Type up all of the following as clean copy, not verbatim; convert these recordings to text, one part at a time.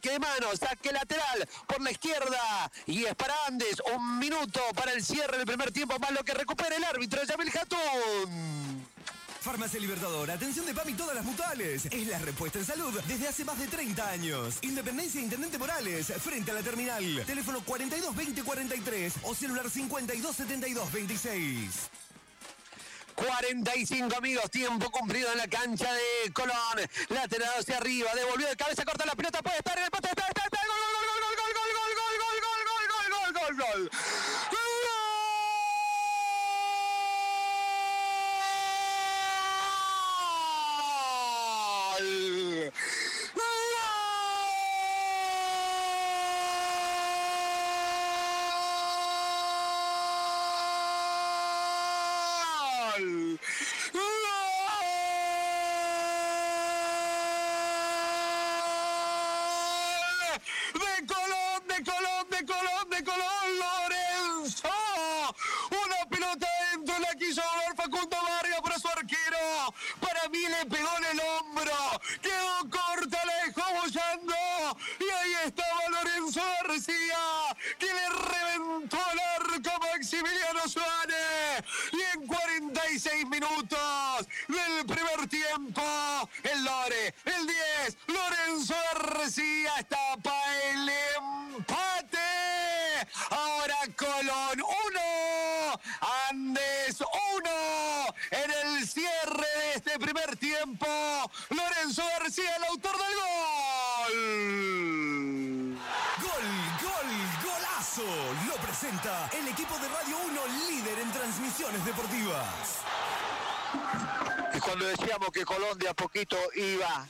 saque de mano, saque lateral por la izquierda. Y es para Andes. 1 minuto para el cierre del primer tiempo, más lo que recupera el árbitro Yamil Hatun. Farmacia Libertador, atención de PAMI todas las mutuales. Es la respuesta en salud desde hace más de 30 años. Independencia Intendente Morales, frente a la terminal. Teléfono 422043 o celular 527226. 45 amigos, tiempo cumplido en la cancha de Colón. Lateral hacia arriba, devolvió de cabeza, corta la pelota, puede estar en el poste, está, gol, gol, gol, gol. Que le reventó el arco a Maximiliano Suárez. Y en 46 minutos del primer tiempo, el Lore, el 10, Lorenzo García tapa el empate. Ahora Colón 1, Andes 1. En el cierre de este primer tiempo, Lorenzo García, el autor del gol. ¡Golazo! Lo presenta el equipo de Radio 1, líder en transmisiones deportivas. Y cuando decíamos que Colón de a poquito iba,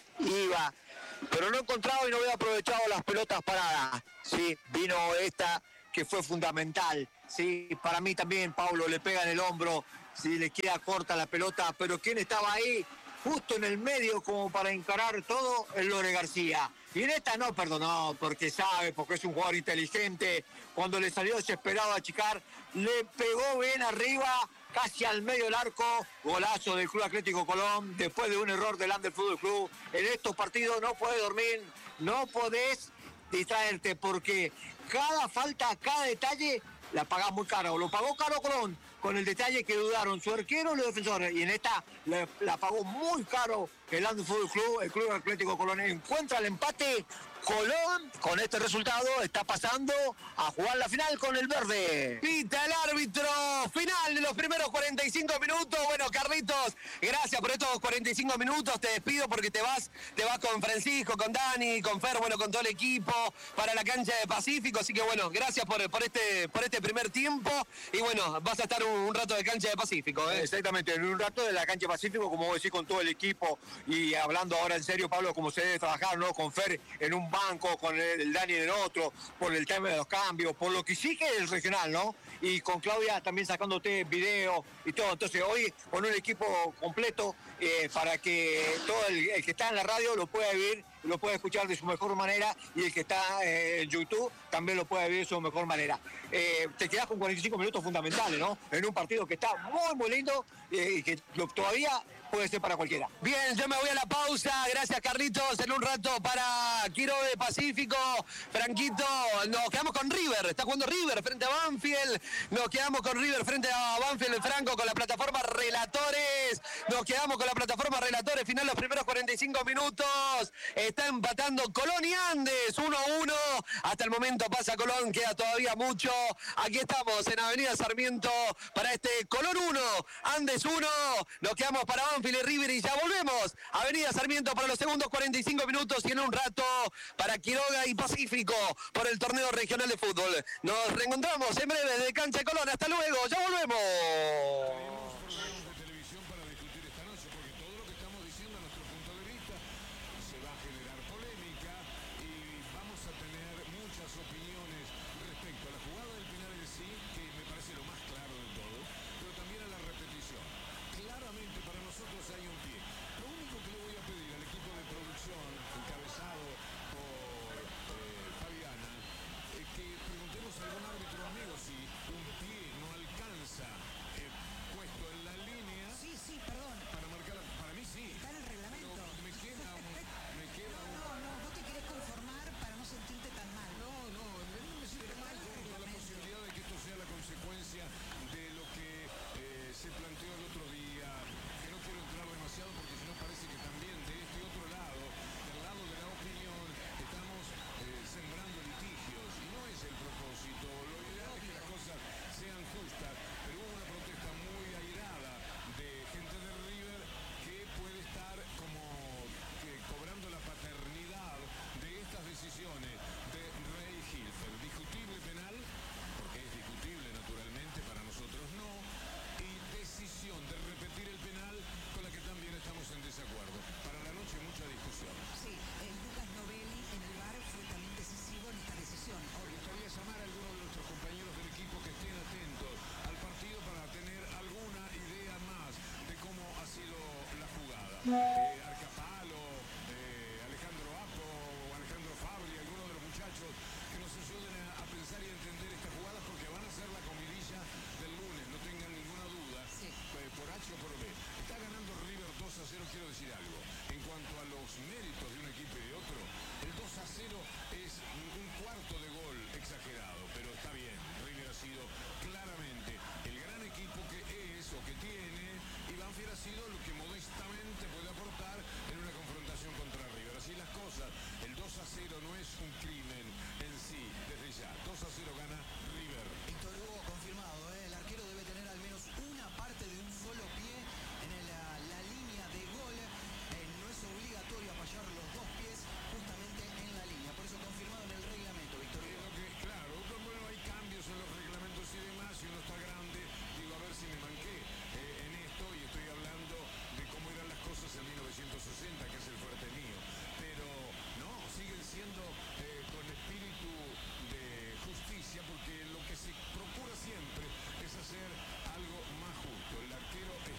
pero no encontraba y no había aprovechado las pelotas paradas. Sí, vino esta que fue fundamental. Sí, para mí también Paulo le pega en el hombro, sí, le queda corta la pelota, pero ¿quién estaba ahí? Justo en el medio como para encarar todo, el Lore García. Y en esta no perdonó, porque sabe, porque es un jugador inteligente. Cuando le salió desesperado a achicar, le pegó bien arriba, casi al medio del arco. Golazo del Club Atlético Colón, después de un error del Ander Fútbol Club. En estos partidos no podés dormir, no podés distraerte, porque cada falta, cada detalle, la pagás muy caro. Lo pagó caro Colón, con el detalle que dudaron su arquero y los defensores. Y en esta la pagó muy caro el Ander Fútbol Club. El Club Atlético Colón encuentra el empate. Colón, con este resultado, está pasando a jugar la final con el verde. Pita el árbitro final de los primeros 45 minutos. Bueno, Carlitos, gracias por estos 45 minutos. Te despido porque te vas con Francisco, con Dani, con Fer, bueno, con todo el equipo para la cancha de Pacífico. Así que bueno, gracias por este primer tiempo. Y bueno, vas a estar un rato de cancha de Pacífico, ¿eh? Exactamente, en un rato de la cancha de Pacífico, como vos decís, con todo el equipo. Y hablando ahora en serio, Pablo, como se debe trabajar, ¿no? Con Fer en un banco, con el Dani en otro, por el tema de los cambios, por lo que sí que es el regional, ¿no? Y con Claudia también sacándote video y todo. Entonces hoy con un equipo completo para que todo el que está en la radio lo pueda vivir, lo pueda escuchar de su mejor manera, y el que está en YouTube también lo puede vivir de su mejor manera. Te quedás con 45 minutos fundamentales, ¿no? En un partido que está muy, muy lindo y que todavía puede ser para cualquiera. Bien, yo me voy a la pausa. Gracias, Carlitos. En un rato para Quiero de Pacífico. Franquito, nos quedamos con River. Está jugando River frente a Banfield. Nos quedamos con River frente a Banfield, el Franco, con la plataforma Relatores. Nos quedamos con la plataforma Relatores. Final los primeros 45 minutos. Está empatando Colón y Andes. 1-1. Hasta el momento pasa Colón. Queda todavía mucho. Aquí estamos en Avenida Sarmiento para este Colón 1, Andes 1. Nos quedamos para Banfield y River y ya volvemos. Avenida Sarmiento para los segundos 45 minutos y en un rato para Quiroga y Pacífico por el torneo regional de fútbol. Nos reencontramos en breve desde Cancha de Colón. Hasta luego, ya volvemos. Algún árbitro amigo, si un pie no alcanza puesto en la línea Arcapalo, Alejandro Apo, Alejandro Fabri, algunos de los muchachos que nos ayuden a pensar y a entender estas jugadas porque van a ser la comidilla del lunes, no tengan ninguna duda, sí. Por H o por B. Está ganando River 2-0, quiero decir algo. En cuanto a los méritos de un equipo y de otro, el 2-0 es un cuarto de gol exagerado, pero está bien. River ha sido claramente el gran equipo que es o que tiene, y Banfield ha sido lo que modestamente puede aportar en una confrontación contra River. Así las cosas, el 2-0 no es un crimen en sí, desde ya. 2-0